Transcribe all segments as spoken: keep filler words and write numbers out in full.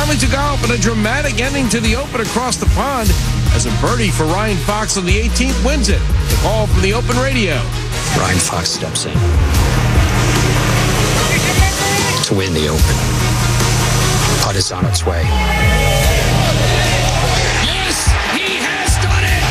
Finally took off in a dramatic ending to the Open across the pond as a birdie for Ryan Fox on the eighteenth wins it. The call from the Open Radio. Ryan Fox steps in to win the Open. Putt is on its way. Yes, he has done it!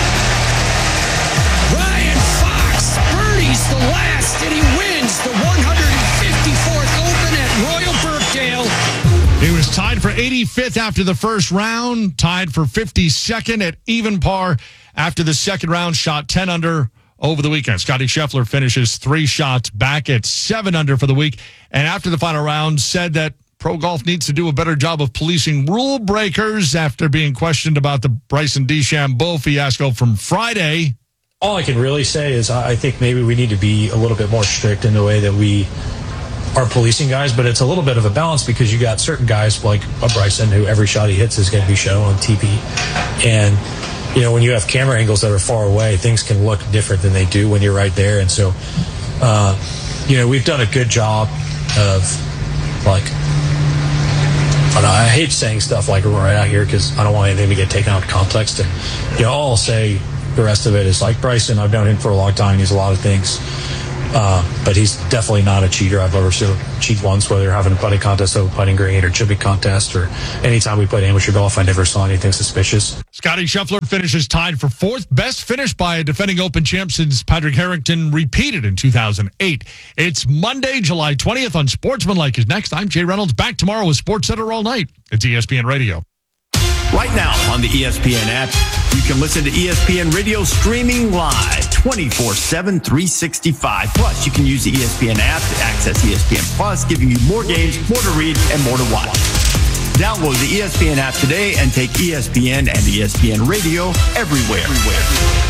Ryan Fox birdies the last, and he wins the one hundred fifty-fourth Open at Royal Birkdale. He was tied for eighty-fifth after the first round, tied for fifty-second at even par after the second round, shot ten under over the weekend. Scottie Scheffler finishes three shots back at seven under for the week, and after the final round said that pro golf needs to do a better job of policing rule breakers after being questioned about the Bryson DeChambeau fiasco from Friday. All I can really say is I think maybe we need to be a little bit more strict in the way that we are policing guys, but it's a little bit of a balance because you got certain guys like a Bryson who every shot he hits is going to be shown on T V. And, you know, when you have camera angles that are far away, things can look different than they do when you're right there. And so, uh, you know, we've done a good job of, like, I don't know, I hate saying stuff like right out here because I don't want anything to get taken out of context. And, you know, all I'll say the rest of it is like Bryson, I've known him for a long time. He's a lot of things. Uh, but he's definitely not a cheater. I've ever seen him cheat once, whether you're having a putting contest, or putting green, or chipping contest, or anytime we played amateur golf, I never saw anything suspicious. Scottie Scheffler finishes tied for fourth best finish by a defending Open champ since Patrick Harrington repeated in two thousand eight. It's Monday, July twentieth on Sportsmanlike is next. I'm Jay Reynolds, back tomorrow with SportsCenter all night. It's E S P N Radio. Right now on the E S P N app, you can listen to E S P N Radio streaming live twenty-four seven, three sixty-five. Plus, you can use the E S P N app to access E S P N Plus, giving you more games, more to read, and more to watch. Download the E S P N app today and take E S P N and E S P N Radio everywhere. everywhere.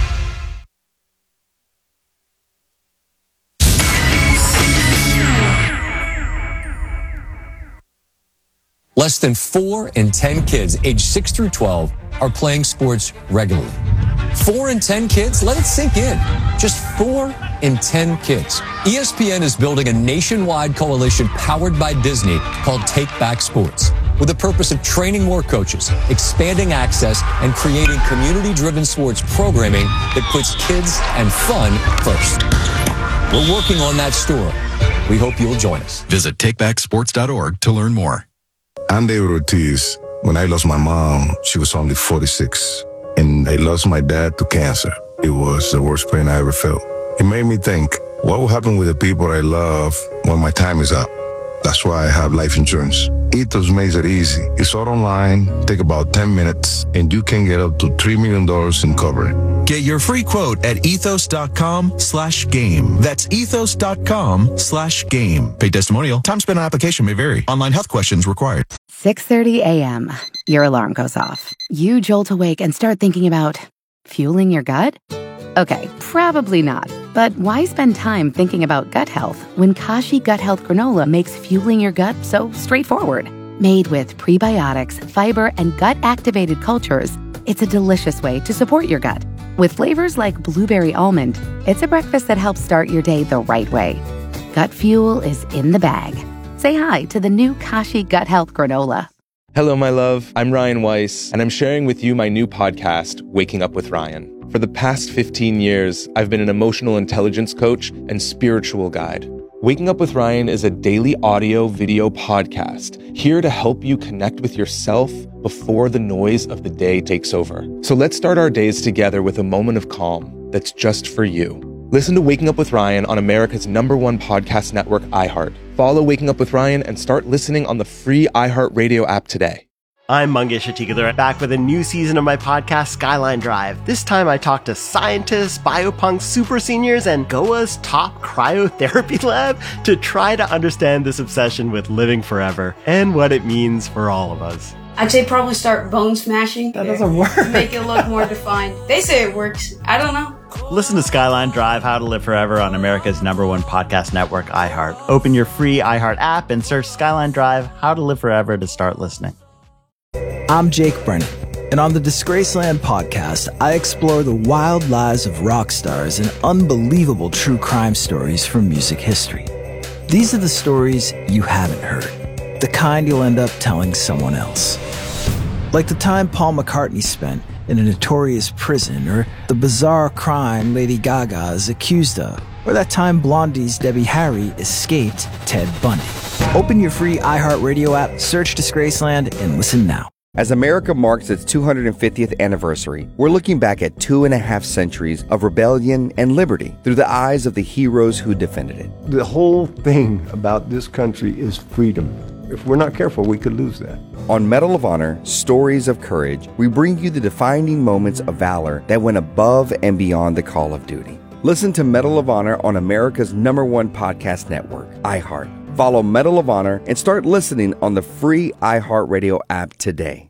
Less than four in ten kids aged six through twelve are playing sports regularly. Four in ten kids? Let it sink in. Just four in ten kids. E S P N is building a nationwide coalition powered by Disney called Take Back Sports, with the purpose of training more coaches, expanding access, and creating community-driven sports programming that puts kids and fun first. We're working on that story. We hope you'll join us. Visit take back sports dot org to learn more. I'm David Ortiz. When I lost my mom, she was only forty-six. And I lost my dad to cancer. It was the worst pain I ever felt. It made me think, what will happen with the people I love when my time is up? That's why I have life insurance. Ethos makes it easy. It's all online, take about ten minutes, and you can get up to three million dollars in coverage. Get your free quote at ethos.com slash game. That's ethos.com slash game. Paid testimonial. Time spent on application may vary. Online health questions required. six thirty a.m. Your alarm goes off. You jolt awake and start thinking about fueling your gut? Okay, probably not. But why spend time thinking about gut health when Kashi Gut Health Granola makes fueling your gut so straightforward? Made with prebiotics, fiber, and gut-activated cultures, it's a delicious way to support your gut. With flavors like blueberry almond, it's a breakfast that helps start your day the right way. Gut fuel is in the bag. Say hi to the new Kashi Gut Health Granola. Hello, my love. I'm Ryan Weiss, and I'm sharing with you my new podcast, Waking Up with Ryan. For the past fifteen years, I've been an emotional intelligence coach and spiritual guide. Waking Up with Ryan is a daily audio video podcast here to help you connect with yourself before the noise of the day takes over. So let's start our days together with a moment of calm that's just for you. Listen to Waking Up with Ryan on America's number one podcast network, iHeart. Follow Waking Up with Ryan and start listening on the free iHeartRadio app today. I'm Mangesh Atikadar, back with a new season of my podcast, Skyline Drive. This time I talk to scientists, biopunks, super seniors, and Goa's top cryotherapy lab to try to understand this obsession with living forever and what it means for all of us. I'd say probably start bone smashing. That doesn't work. Make it look more defined. They say it works. I don't know. Listen to Skyline Drive, How to Live Forever on America's number one podcast network, iHeart. Open your free iHeart app and search Skyline Drive, How to Live Forever to start listening. I'm Jake Brennan, and on the Disgraceland podcast, I explore the wild lives of rock stars and unbelievable true crime stories from music history. These are the stories you haven't heard. the kind you'll end up telling someone else. Like the time Paul McCartney spent in a notorious prison, or the bizarre crime Lady Gaga is accused of, or that time Blondie's Debbie Harry escaped Ted Bundy. Open your free iHeartRadio app, search Disgraceland, and listen now. As America marks its two hundred fiftieth anniversary, we're looking back at two and a half centuries of rebellion and liberty through the eyes of the heroes who defended it. The whole thing about this country is freedom. If we're not careful, we could lose that. On Medal of Honor, Stories of Courage, we bring you the defining moments of valor that went above and beyond the call of duty. Listen to Medal of Honor on America's number one podcast network, iHeart. Follow Medal of Honor and start listening on the free iHeartRadio app today.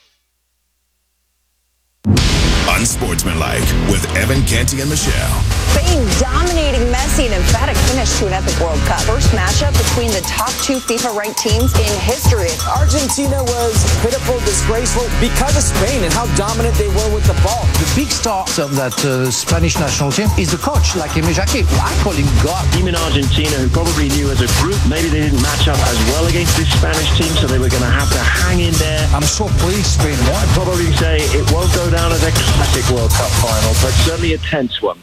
Unsportsmanlike with Evan Canty and Michelle. Spain dominating Messi, an emphatic finish to an epic World Cup. First matchup between the top two FIFA-ranked teams in history. Argentina was pitiful, disgraceful because of Spain and how dominant they were with the ball. The big star of that uh, Spanish national team is the coach, like Jaime Jacquet. I call him God. Team in Argentina who probably knew as a group maybe they didn't match up as well against this Spanish team, so they were going to have to hang in there. I'm so pleased Spain won. I'd probably say it won't go down as a classic World Cup final, but certainly a tense one.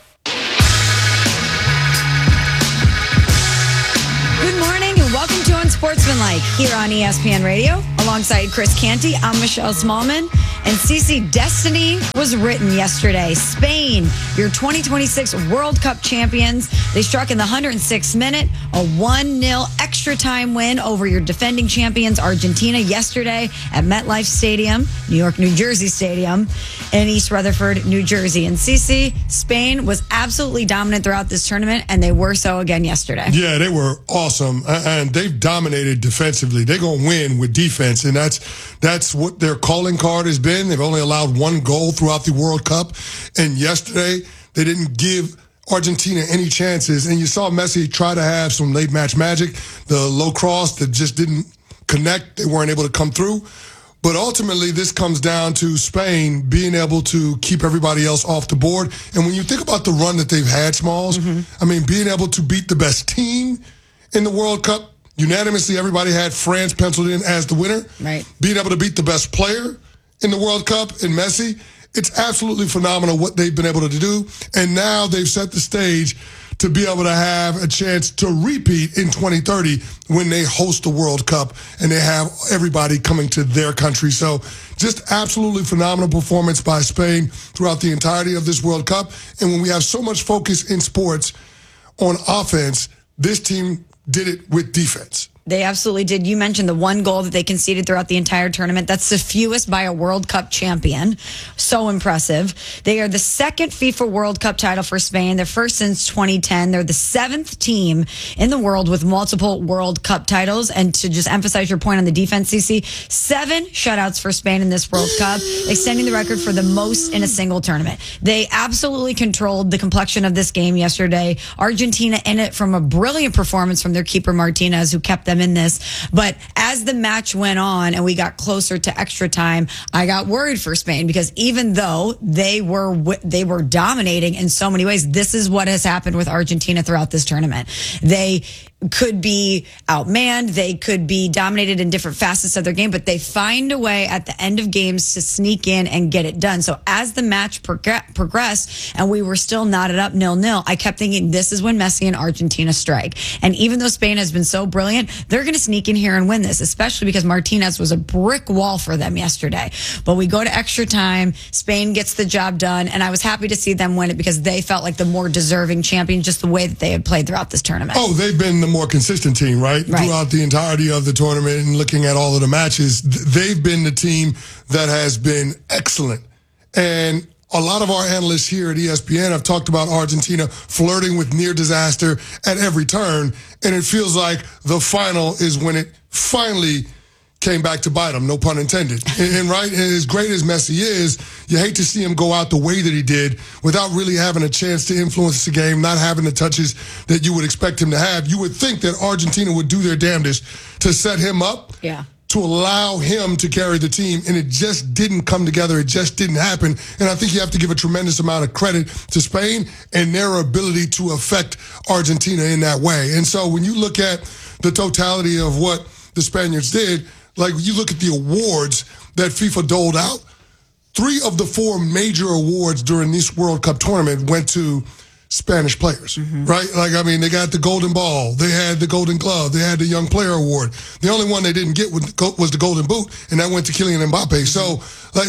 Good morning and welcome to Unsportsmanlike here on E S P N Radio. Alongside Chris Canty, I'm Michelle Smallman. And Cece, destiny was written yesterday. Spain, your twenty twenty-six World Cup champions. They struck in the one hundred sixth minute, a one nil extra time win over your defending champions, Argentina, yesterday at MetLife Stadium, New York, New Jersey Stadium, in East Rutherford, New Jersey. And Cece, Spain was absolutely dominant throughout this tournament, and they were so again yesterday. Yeah, they were awesome, and they've dominated defensively. They're going to win with defense, and that's that's what their calling card has been. They've only allowed one goal throughout the World Cup, and yesterday they didn't give Argentina any chances. And you saw Messi try to have some late match magic, the low cross that just didn't connect. They weren't able to come through. But ultimately, this comes down to Spain being able to keep everybody else off the board. And when you think about the run that they've had, Smalls, mm-hmm. I mean, being able to beat the best team in the World Cup, unanimously, everybody had France penciled in as the winner. Right. Being able to beat the best player in the World Cup in Messi, it's absolutely phenomenal what they've been able to do. And now they've set the stage to be able to have a chance to repeat in twenty thirty when they host the World Cup and they have everybody coming to their country. So just absolutely phenomenal performance by Spain throughout the entirety of this World Cup. And when we have so much focus in sports on offense, this team did it with defense. They absolutely did. You mentioned the one goal that they conceded throughout the entire tournament. That's the fewest by a World Cup champion. So impressive. They are the second FIFA World Cup title for Spain. They're first since twenty ten. They're the seventh team in the world with multiple World Cup titles. And to just emphasize your point on the defense, C C, seven shutouts for Spain in this World Cup, extending the record for the most in a single tournament. They absolutely controlled the complexion of this game yesterday. Argentina in it from a brilliant performance from their keeper Martinez, who kept them in this. But as the match went on and we got closer to extra time, I got worried for Spain, because even though they were they were dominating in so many ways, this is what has happened with Argentina throughout this tournament. They could be outmanned, they could be dominated in different facets of their game, but they find a way at the end of games to sneak in and get it done. So as the match prog- progressed and we were still knotted up nil-nil, I kept thinking this is when Messi and Argentina strike. And even though Spain has been so brilliant, they're going to sneak in here and win this, especially because Martinez was a brick wall for them yesterday. But we go to extra time, Spain gets the job done, and I was happy to see them win it because they felt like the more deserving champion, just the way that they had played throughout this tournament. Oh, they've been the more consistent team, right? right? Throughout the entirety of the tournament and looking at all of the matches, they've been the team that has been excellent. And a lot of our analysts here at E S P N have talked about Argentina flirting with near disaster at every turn, and it feels like the final is when it finally came back to bite them, no pun intended. And, and right, and as great as Messi is, you hate to see him go out the way that he did without really having a chance to influence the game, not having the touches that you would expect him to have. You would think that Argentina would do their damnedest to set him up, yeah, to allow him to carry the team, and it just didn't come together. It just didn't happen. And I think you have to give a tremendous amount of credit to Spain and their ability to affect Argentina in that way. And so when you look at the totality of what the Spaniards did. Like, you look at the awards that FIFA doled out, three of the four major awards during this World Cup tournament went to Spanish players, mm-hmm. right? Like, I mean, they got the Golden Ball, they had the Golden Glove, they had the Young Player Award. The only one they didn't get was the Golden Boot, and that went to Kylian Mbappe. So, like,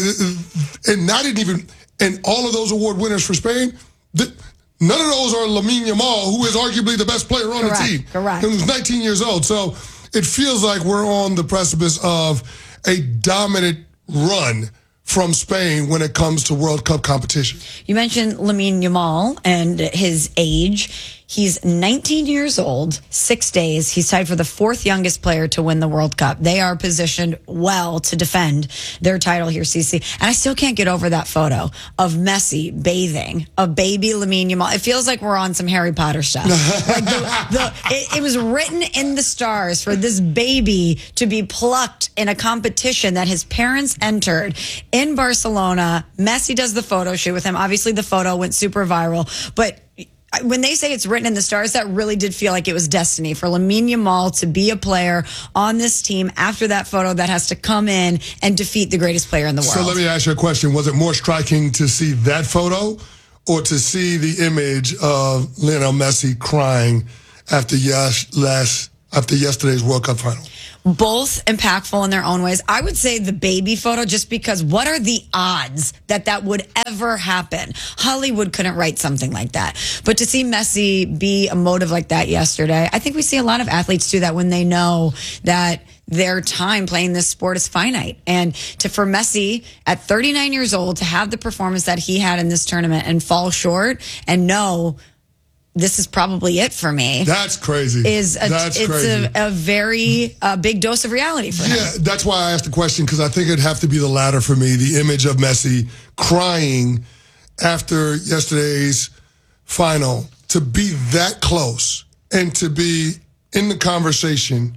and I didn't even, and all of those award winners for Spain, the, none of those are Lamine Yamal, who is arguably the best player on Correct. the team. Correct. And he's nineteen years old. So it feels like we're on the precipice of a dominant run from Spain when it comes to World Cup competition. You mentioned Lamine Yamal and his age. He's nineteen years old, six days. He's tied for the fourth youngest player to win the World Cup. They are positioned well to defend their title here, Cece. And I still can't get over that photo of Messi bathing a baby Lamine Yamal. It feels like we're on some Harry Potter stuff. Like the, the, it, it was written in the stars for this baby to be plucked in a competition that his parents entered in Barcelona. Messi does the photo shoot with him. Obviously, the photo went super viral, but when they say it's written in the stars, that really did feel like it was destiny for Lamine Yamal to be a player on this team after that photo that has to come in and defeat the greatest player in the world. So let me ask you a question. Was it more striking to see that photo or to see the image of Lionel Messi crying after yes, last after yesterday's World Cup final? Both impactful in their own ways. I would say the baby photo, just because what are the odds that that would ever happen? Hollywood couldn't write something like that. But to see Messi be emotive like that yesterday, I think we see a lot of athletes do that when they know that their time playing this sport is finite. And to for Messi at thirty-nine years old to have the performance that he had in this tournament and fall short and know this is probably it for me. That's crazy. Is a, that's it's crazy. A, a very uh, big dose of reality for him. Yeah, that's why I asked the question, because I think it'd have to be the latter for me. The image of Messi crying after yesterday's final, to be that close and to be in the conversation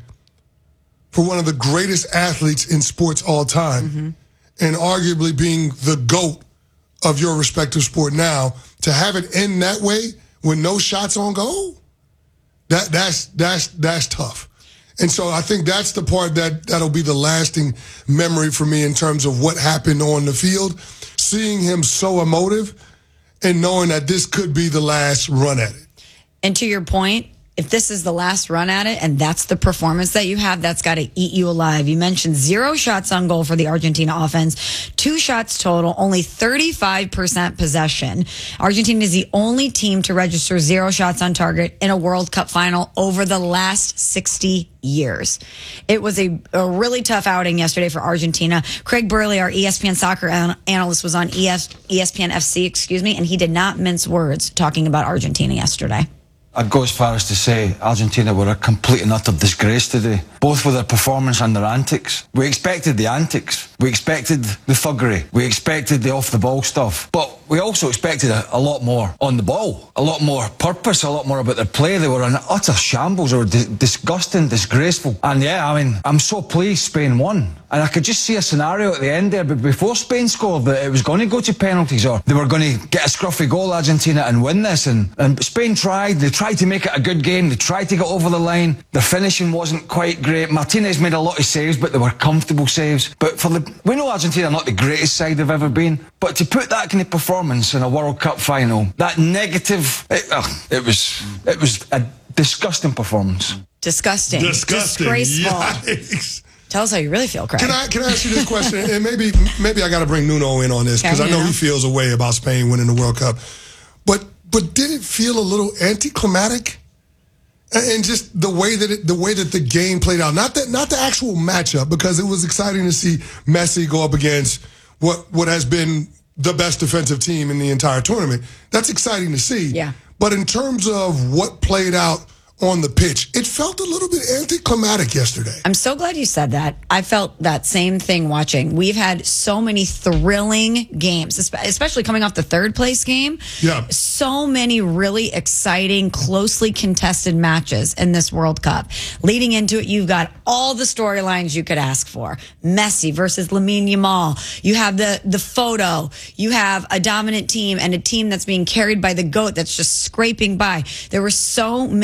for one of the greatest athletes in sports all time, mm-hmm. and arguably being the GOAT of your respective sport now, to have it end that way with no shots on goal, that that's that's that's tough. And so I think that's the part that that'll be the lasting memory for me in terms of what happened on the field, seeing him so emotive and knowing that this could be the last run at it. And to your point, if this is the last run at it and that's the performance that you have, that's got to eat you alive. You mentioned zero shots on goal for the Argentina offense, two shots total, only thirty-five percent possession. Argentina is the only team to register zero shots on target in a World Cup final over the last sixty years. It was a, a really tough outing yesterday for Argentina. Craig Burley, our E S P N soccer an- analyst, was on E S- E S P N F C, excuse me, and he did not mince words talking about Argentina yesterday. I'd go as far as to say Argentina were a complete and utter disgrace today, both with their performance and their antics. We expected the antics. We expected the thuggery. We expected the off-the-ball stuff. But we also expected a, a lot more on the ball, a lot more purpose, a lot more about their play. They were in utter shambles. They were di- disgusting, disgraceful. And yeah, I mean, I'm so pleased Spain won. And I could just see a scenario at the end there, but before Spain scored, that it was going to go to penalties, or they were going to get a scruffy goal, Argentina, and win this. And, and Spain tried. They tried to make it a good game. They tried to get over the line. Their finishing wasn't quite great. Martinez made a lot of saves, but they were comfortable saves. But for the, we know Argentina are not the greatest side they've ever been, but to put that kind of performance in a World Cup final, that negative, it, uh, it was, it was a disgusting performance. Disgusting. Disgusting. Disgraceful. Yikes. Tell us how you really feel, Craig. Can I can I ask you this question? And maybe maybe I got to bring Nuno in on this, because I know he feels a way about Spain winning the World Cup. But but did it feel a little anticlimactic? And just the way that it, the way that the game played out, not that not the actual matchup, because it was exciting to see Messi go up against what what has been the best defensive team in the entire tournament. That's exciting to see. Yeah. But in terms of what played out on the pitch, it felt a little bit anticlimactic yesterday. I'm so glad you said that. I felt that same thing watching. We've had so many thrilling games, especially coming off the third place game. Yeah. So many really exciting, closely contested matches in this World Cup. Leading into it, you've got all the storylines you could ask for. Messi versus Lamine Yamal. You have the, the photo. You have a dominant team and a team that's being carried by the GOAT that's just scraping by. There were so many exciting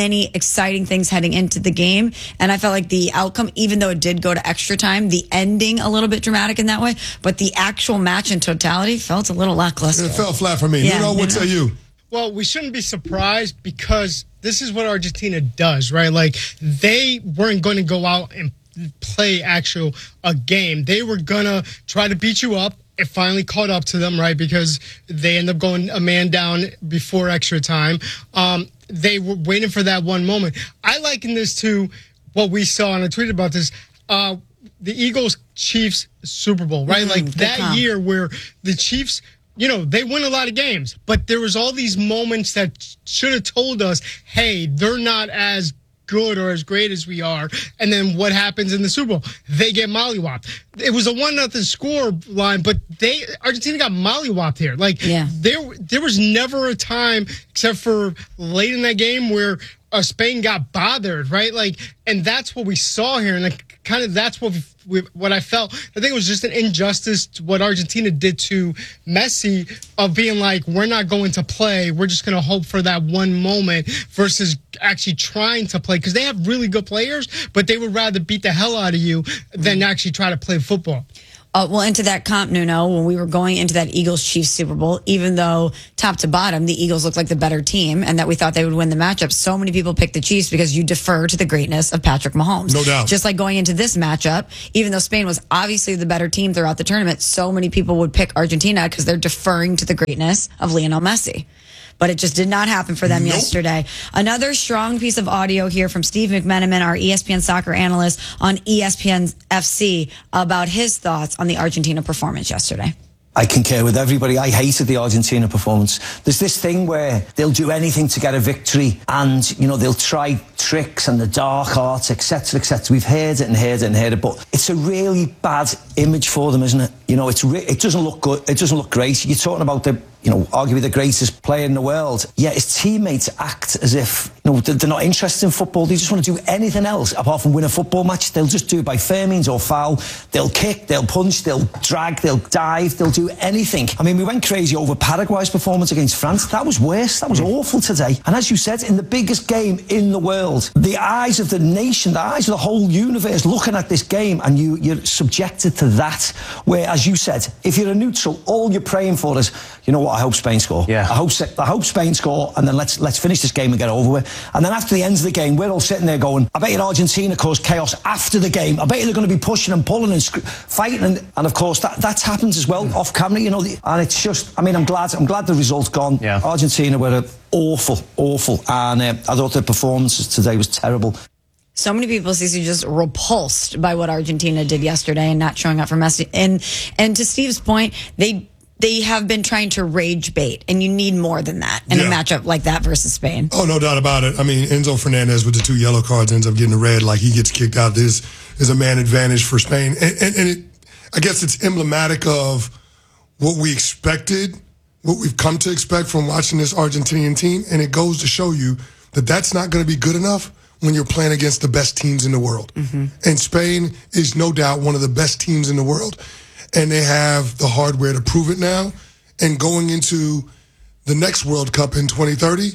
exciting things heading into the game. And I felt like the outcome, even though it did go to extra time, the ending a little bit dramatic in that way, but the actual match in totality felt a little lackluster. It fell flat for me. Yeah, Nuno, what say you? Well, we shouldn't be surprised because this is what Argentina does, right? Like, they weren't going to go out and play actual a game. They were going to try to beat you up. It finally caught up to them, right? Because they end up going a man down before extra time. Um, they were waiting for that one moment. I liken this to what we saw, and I tweeted about this, uh, the Eagles-Chiefs Super Bowl, right? Mm-hmm, like that comp. year where the Chiefs, you know, they win a lot of games, but there was all these moments that should have told us, hey, they're not as good or as great as we are. And then what happens in the Super Bowl? They get mollywopped. It was a one nothing score line, but they Argentina got mollywopped here. Like yeah. there there was never a time except for late in that game where uh, Spain got bothered, right? Like, and that's what we saw here, and like, kind of that's what we, what I felt. I think it was just an injustice to what Argentina did to Messi of being like, we're not going to play, we're just going to hope for that one moment versus actually trying to play, because they have really good players, but they would rather beat the hell out of you than actually try to play football. Uh, well, into that comp, Nuno, when we were going into that Eagles-Chiefs Super Bowl, even though top to bottom, the Eagles looked like the better team and that we thought they would win the matchup, so many people picked the Chiefs because you defer to the greatness of Patrick Mahomes. No doubt. Just like going into this matchup, even though Spain was obviously the better team throughout the tournament, so many people would pick Argentina because they're deferring to the greatness of Lionel Messi. But it just did not happen for them nope. yesterday. Another strong piece of audio here from Steve McMenamin, our E S P N soccer analyst on E S P N F C, about his thoughts on the Argentina performance yesterday. I concur with everybody. I hated the Argentina performance. There's this thing where they'll do anything to get a victory and, you know, they'll try tricks and the dark arts, et cetera, et cetera. We've heard it and heard it and heard it, but it's a really bad image for them, isn't it? You know, it's re- it doesn't look good. It doesn't look great. You're talking about the, you know, arguably the greatest player in the world. Yeah, his teammates act as if, you know, they're not interested in football. They just want to do anything else apart from win a football match. They'll just do it by fair means or foul. They'll kick, they'll punch, they'll drag, they'll dive, they'll do anything. I mean, we went crazy over Paraguay's performance against France. That was worse. That was awful today. And as you said, in the biggest game in the world, the eyes of the nation, the eyes of the whole universe looking at this game, and you, you're subjected to that. Where, as you said, if you're a neutral, all you're praying for is, you know what, I hope Spain score. Yeah. I hope I hope Spain score, and then let's let's finish this game and get over with. And then after the end of the game, we're all sitting there going, I bet you Argentina caused chaos after the game. I bet you they're going to be pushing and pulling and sc- fighting, and, and of course that that's happens as well mm. off camera, you know. The, and it's just, I mean, I'm glad I'm glad the result's gone. Yeah. Argentina were awful, awful, and uh, I thought their performance today was terrible. So many people seem just repulsed by what Argentina did yesterday and not showing up for Messi. And and to Steve's point, they they have been trying to rage bait, and you need more than that in yeah. a matchup like that versus Spain. Oh, no doubt about it. I mean, Enzo Fernandez with the two yellow cards ends up getting a red, like he gets kicked out. This is a man advantage for Spain. And, and, and it, I guess it's emblematic of what we expected, what we've come to expect from watching this Argentinian team, and it goes to show you that that's not going to be good enough when you're playing against the best teams in the world. Mm-hmm. And Spain is no doubt one of the best teams in the world. And they have the hardware to prove it now. And going into the next World Cup in twenty thirty,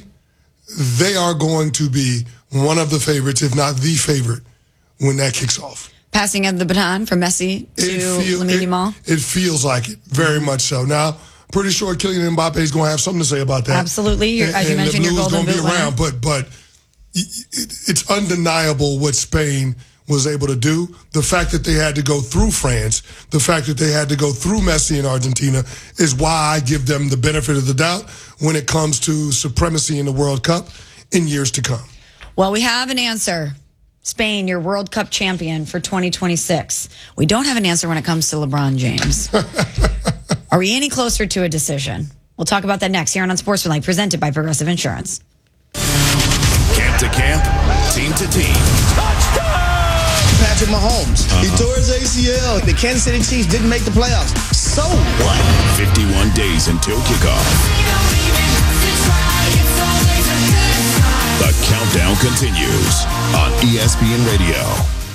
they are going to be one of the favorites, if not the favorite, when that kicks off. Passing of the baton from Messi to Lamine Yamal. It feels like it, very much so. Now, pretty sure Kylian Mbappe is going to have something to say about that. Absolutely. And, As you and mentioned, your golden boot boot winner. around, but, but it's undeniable what Spain was able to do. The fact that they had to go through France, the fact that they had to go through Messi in Argentina is why I give them the benefit of the doubt when it comes to supremacy in the World Cup in years to come. Well, we have an answer. Spain, your World Cup champion for twenty twenty-six. We don't have an answer when it comes to LeBron James. Are we any closer to a decision? We'll talk about that next here on Unsportsmanlike, presented by Progressive Insurance. Camp to camp, team to team. Patrick Mahomes. Uh-huh. He tore his A C L. The Kansas City Chiefs didn't make the playoffs. So what? fifty-one days until kickoff. The countdown continues on E S P N Radio.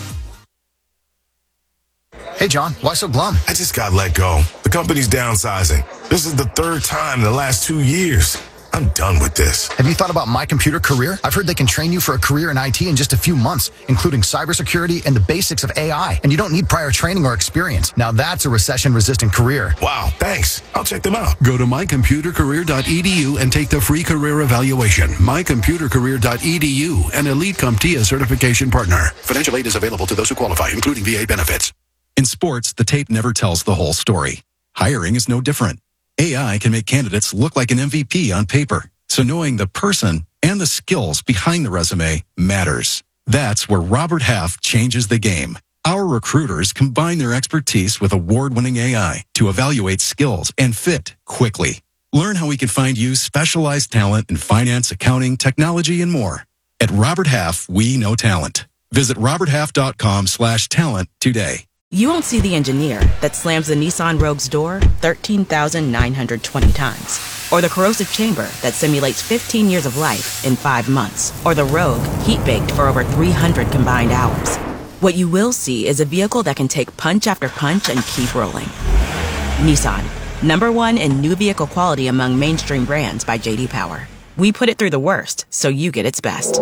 Hey, John, why so glum? I just got let go. The company's downsizing. This is the third time in the last two years. I'm done with this. Have you thought about My Computer Career? I've heard they can train you for a career in I T in just a few months, including cybersecurity and the basics of A I. And you don't need prior training or experience. Now that's a recession-resistant career. Wow, thanks. I'll check them out. Go to my computer career dot e d u and take the free career evaluation. my computer career dot e d u, an Elite CompTIA certification partner. Financial aid is available to those who qualify, including V A benefits. In sports, the tape never tells the whole story. Hiring is no different. A I can make candidates look like an M V P on paper. So knowing the person and the skills behind the resume matters. That's where Robert Half changes the game. Our recruiters combine their expertise with award-winning A I to evaluate skills and fit quickly. Learn how we can find you specialized talent in finance, accounting, technology, and more. At Robert Half, we know talent. Visit robert half dot com slash talent today. You won't see the engineer that slams the Nissan Rogue's door thirteen thousand nine hundred twenty times. Or the corrosive chamber that simulates fifteen years of life in five months. Or the Rogue heat-baked for over three hundred combined hours. What you will see is a vehicle that can take punch after punch and keep rolling. Nissan, number one in new vehicle quality among mainstream brands by J D Power. We put it through the worst, so you get its best.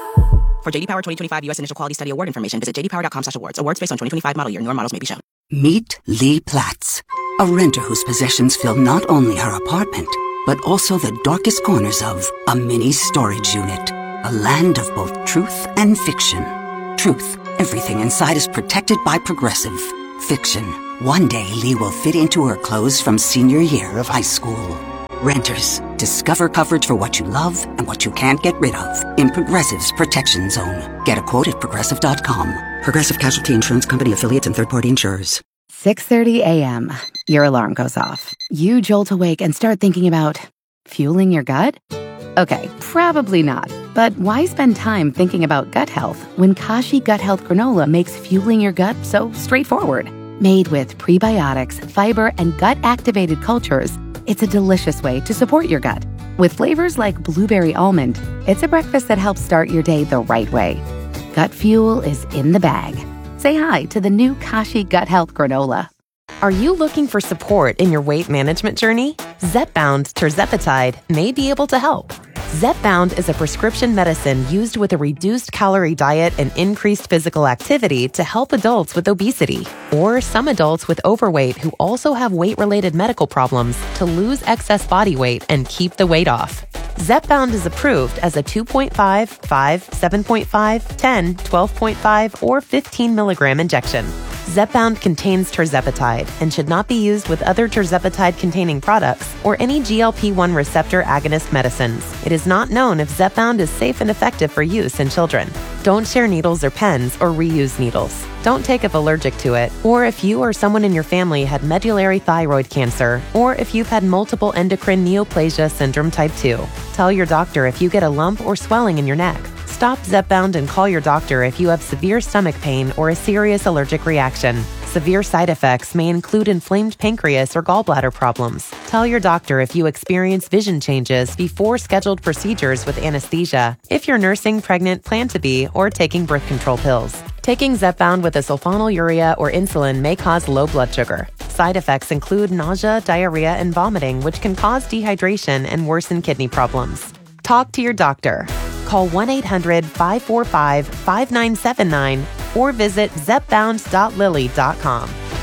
For J D Power twenty twenty-five U S Initial Quality Study Award information, visit j d power dot com slash awards. Awards based on twenty twenty-five model year. Newer models may be shown. Meet Lee Platts, a renter whose possessions fill not only her apartment, but also the darkest corners of a mini storage unit. A land of both truth and fiction. Truth, everything inside is protected by Progressive. Fiction, one day Lee will fit into her clothes from senior year of high school. Renters, discover coverage for what you love and what you can't get rid of in Progressive's Protection Zone. Get a quote at progressive dot com. Progressive Casualty Insurance Company affiliates and third-party insurers. six thirty a.m. Your alarm goes off. You jolt awake and start thinking about fueling your gut? Okay, probably not. But why spend time thinking about gut health when Kashi Gut Health Granola makes fueling your gut so straightforward? Made with prebiotics, fiber, and gut-activated cultures, it's a delicious way to support your gut. With flavors like blueberry almond, it's a breakfast that helps start your day the right way. Gut fuel is in the bag. Say hi to the new Kashi Gut Health Granola. Are you looking for support in your weight management journey? Zepbound Tirzepatide may be able to help. Zepbound is a prescription medicine used with a reduced calorie diet and increased physical activity to help adults with obesity, or some adults with overweight who also have weight-related medical problems to lose excess body weight and keep the weight off. Zepbound is approved as a two point five, five, seven point five, ten, twelve point five, or fifteen milligram injection. Zepbound contains tirzepatide and should not be used with other tirzepatide-containing products or any G L P one receptor agonist medicines. It is not known if Zepbound is safe and effective for use in children. Don't share needles or pens or reuse needles. Don't take if allergic to it, or if you or someone in your family had medullary thyroid cancer, or if you've had multiple endocrine neoplasia syndrome type two. Tell your doctor if you get a lump or swelling in your neck. Stop Zepbound and call your doctor if you have severe stomach pain or a serious allergic reaction. Severe side effects may include inflamed pancreas or gallbladder problems. Tell your doctor if you experience vision changes before scheduled procedures with anesthesia, if you're nursing, pregnant, plan to be, or taking birth control pills. Taking Zepbound with a sulfonylurea or insulin may cause low blood sugar. Side effects include nausea, diarrhea, and vomiting, which can cause dehydration and worsen kidney problems. Talk to your doctor. Call one eight hundred, five four five, five nine seven nine or visit zepbound dot lilly dot com.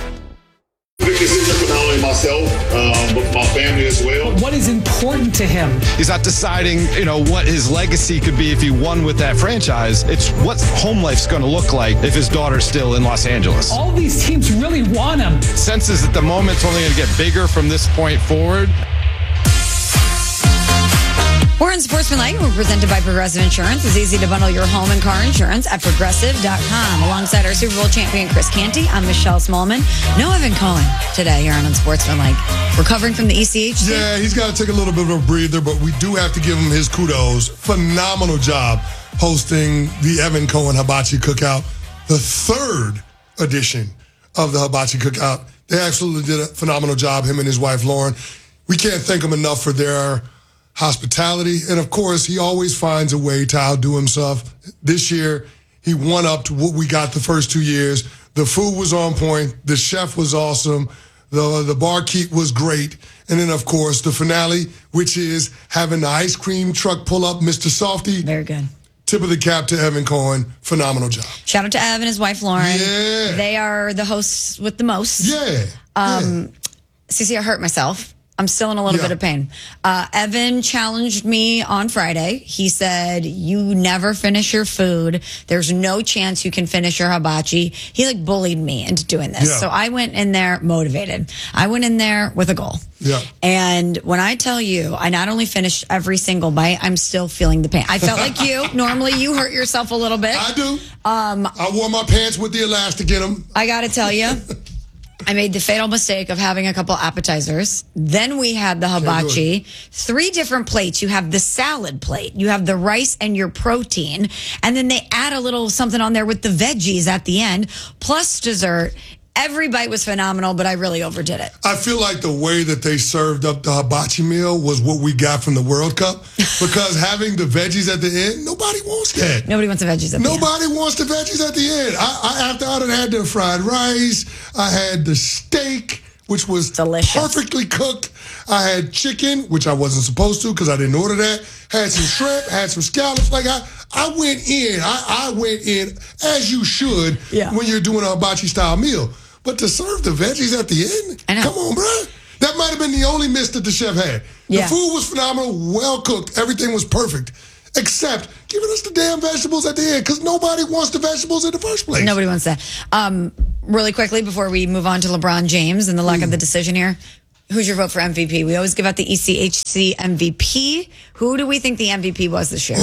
Big decision for not only myself, um, but my family as well. What is important to him? He's not deciding, you know, what his legacy could be if he won with that franchise. It's what home life's going to look like if his daughter's still in Los Angeles. All these teams really want him. Senses that the moment's only going to get bigger from this point forward. We're in Sportsmanlike. We're presented by Progressive Insurance. It's easy to bundle your home and car insurance at progressive dot com. Alongside our Super Bowl champion, Chris Canty, I'm Michelle Smallman. No Evan Cohen today here on Unsportsmanlike. Recovering from the E C H? Yeah, he's got to take a little bit of a breather, but we do have to give him his kudos. Phenomenal job hosting the Evan Cohen Hibachi Cookout, the third edition of the Hibachi Cookout. They absolutely did a phenomenal job, him and his wife, Lauren. We can't thank them enough for their hospitality, and of course, he always finds a way to outdo himself. This year, he won up to what we got the first two years. The food was on point. The chef was awesome. The the barkeep was great. And then, of course, the finale, which is having the ice cream truck pull up Mister Softy. Very good. Tip of the cap to Evan Cohen. Phenomenal job. Shout out to Evan and his wife, Lauren. Yeah. They are the hosts with the most. Yeah. Um, yeah. Cece, I hurt myself. I'm still in a little Yeah. bit of pain. Uh, Evan challenged me on Friday. He said, you never finish your food. There's no chance you can finish your hibachi. He like bullied me into doing this. Yeah. So I went in there motivated. I went in there with a goal. Yeah. And when I tell you, I not only finished every single bite, I'm still feeling the pain. I felt like you. Normally you hurt yourself a little bit. I do. Um, I wore my pants with the elastic in them. I got to tell you, I made the fatal mistake of having a couple appetizers. Then we had the hibachi. Three different plates. You have the salad plate. You have the rice and your protein. And then they add a little something on there with the veggies at the end, plus dessert. Every bite was phenomenal, but I really overdid it. I feel like the way that they served up the hibachi meal was what we got from the World Cup. Because having the veggies at the end, nobody wants that. Nobody wants the veggies at the end. Nobody wants the veggies at the end. I, I after I had the fried rice, I had the steak, which was delicious, perfectly cooked. I had chicken, which I wasn't supposed to because I didn't order that. Had some shrimp, had some scallops. Like I, I went in. I, I went in as you should Yeah. when you're doing a hibachi style meal. But to serve the veggies at the end, I know. come on, bro. That might have been the only miss that the chef had. Yeah. The food was phenomenal, well cooked. Everything was perfect. Except giving us the damn vegetables at the end because nobody wants the vegetables in the first place. Nobody wants that. Um, really quickly, before we move on to LeBron James and the luck of the decision here, who's your vote for M V P? We always give out the E C H C M V P. Who do we think the M V P was this year?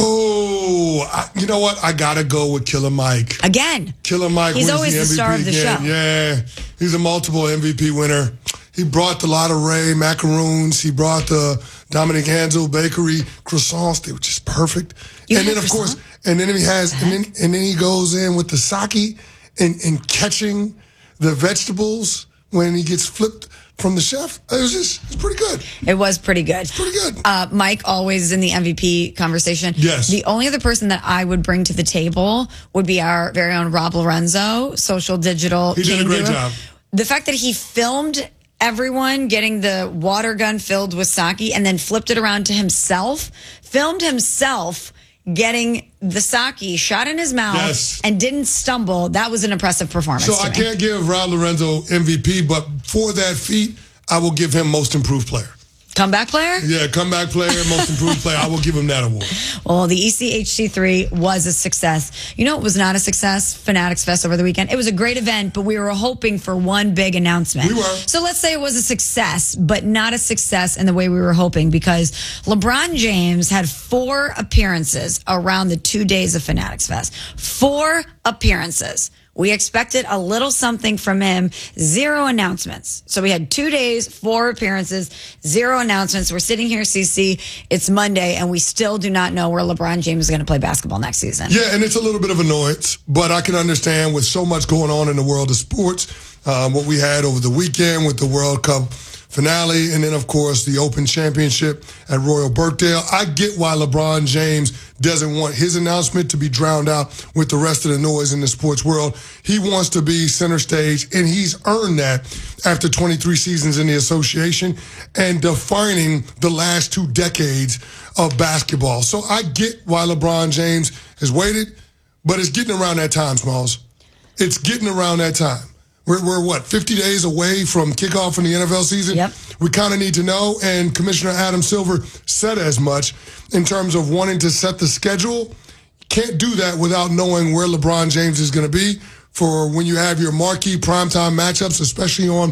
Oh, I, you know what? I got to go with Killer Mike. Again. Killer Mike He's wins always the the M V P star of the again. show. Yeah, he's a multiple M V P winner. He brought the Lotta Ray macaroons. He brought the Dominic Hansel Bakery croissants. They were just perfect. You and had then, of croissant? course, and then he has, and then, and then he goes in with the sake and, and catching the vegetables when he gets flipped from the chef. It was just, it's pretty good. It was pretty good. Pretty good. Uh, Mike always in the M V P conversation. Yes. The only other person that I would bring to the table would be our very own Rob Lorenzo, social digital. He did a king great guru. job. The fact that he filmed everyone getting the water gun filled with sake and then flipped it around to himself, filmed himself getting the sake shot in his mouth Yes. and didn't stumble. That was an impressive performance. So to I me. can't give Rob Lorenzo M V P, but for that feat, I will give him most improved player. Comeback player? Yeah, comeback player, most improved player. I will give him that award. Well, the E C H C three was a success. You know, it was not a success, Fanatics Fest over the weekend. It was a great event, but we were hoping for one big announcement. We were. So let's say it was a success, but not a success in the way we were hoping, because LeBron James had four appearances around the two days of Fanatics Fest. Four appearances. We expected a little something from him. Zero announcements. So we had two days, four appearances, zero announcements. We're sitting here, C C. It's Monday, and we still do not know where LeBron James is going to play basketball next season. Yeah, and it's a little bit of annoyance, but I can understand with so much going on in the world of sports, um, what we had over the weekend with the World Cup finale, and then, of course, the Open Championship at Royal Birkdale. I get why LeBron James doesn't want his announcement to be drowned out with the rest of the noise in the sports world. He wants to be center stage, and he's earned that after twenty-three seasons in the association and defining the last two decades of basketball. So I get why LeBron James has waited, but it's getting around that time, Smalls. It's getting around that time. We're, we're what, fifty days away from kickoff in the N F L season? Yep. We kind of need to know, and Commissioner Adam Silver said as much in terms of wanting to set the schedule. Can't do that without knowing where LeBron James is going to be for when you have your marquee primetime matchups, especially on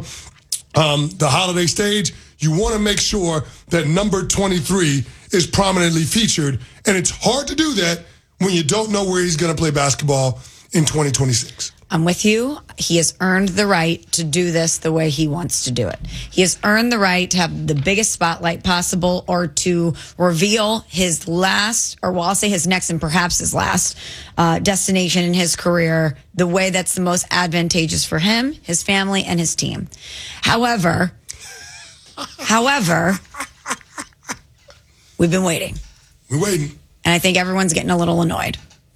um, the holiday stage. You want to make sure that number twenty-three is prominently featured, and it's hard to do that when you don't know where he's going to play basketball in twenty twenty-six. I'm with you. He has earned the right to do this the way he wants to do it. He has earned the right to have the biggest spotlight possible, or to reveal his last, or well, I'll say his next and perhaps his last uh, destination in his career, the way that's the most advantageous for him, his family, and his team. However, however, we've been waiting. We're waiting. And I think everyone's getting a little annoyed.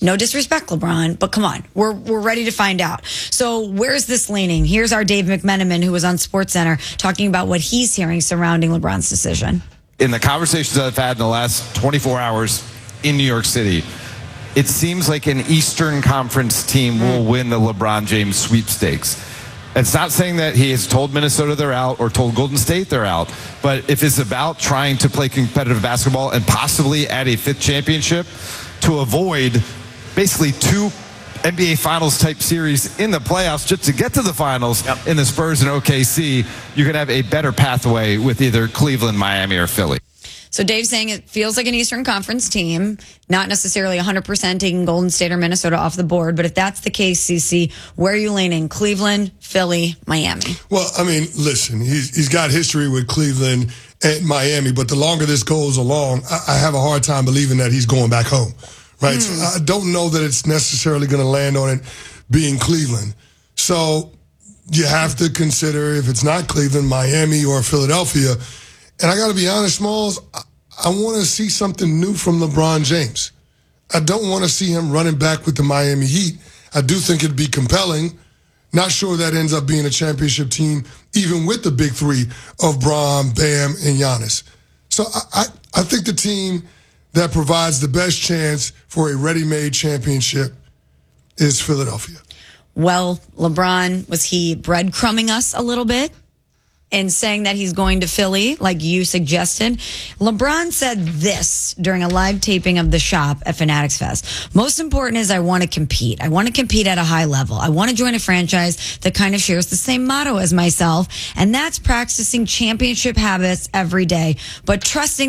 No disrespect, LeBron, but come on, we're we're ready to find out. So where's this leaning? Here's our Dave McMenamin, who was on SportsCenter, talking about what he's hearing surrounding LeBron's decision. In the conversations I've had in the last twenty-four hours in New York City, it seems like an Eastern Conference team will win the LeBron James sweepstakes. It's not saying that he has told Minnesota they're out or told Golden State they're out, but if it's about trying to play competitive basketball and possibly add a fifth championship to avoid basically two N B A Finals type series in the playoffs just to get to the finals yep. in the Spurs and O K C, you can have a better pathway with either Cleveland, Miami, or Philly. So Dave's saying it feels like an Eastern Conference team, not necessarily one hundred percent taking Golden State or Minnesota off the board. But if that's the case, C C, where are you leaning? Cleveland, Philly, Miami? Well, I mean, listen, he's, he's got history with Cleveland and Miami, but the longer this goes along, I, I have a hard time believing that he's going back home, right? Mm. So I don't know that it's necessarily going to land on it being Cleveland. So you have to consider if it's not Cleveland, Miami, or Philadelphia. And I got to be honest, Smalls, I, I want to see something new from LeBron James. I don't want to see him running back with the Miami Heat. I do think it'd be compelling. Not sure that ends up being a championship team, even with the big three of Bron, Bam, and Giannis. So I, I, I think the team that provides the best chance for a ready-made championship is Philadelphia. Well, LeBron, was he breadcrumbing us a little bit in saying that he's going to Philly, like you suggested? LeBron said this during a live taping of The Shop at Fanatics Fest. Most important is I want to compete. I want to compete at a high level. I want to join a franchise that kind of shares the same motto as myself, and that's practicing championship habits every day, but trusting